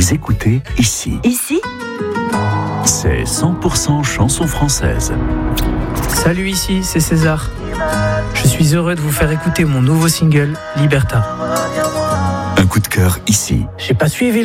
Vous écoutez Ici. Ici, C'est 100% chansons françaises. Salut, ici, c'est César. Je suis heureux de vous faire écouter mon nouveau single, Liberta. Un coup de cœur ici. J'ai pas suivi le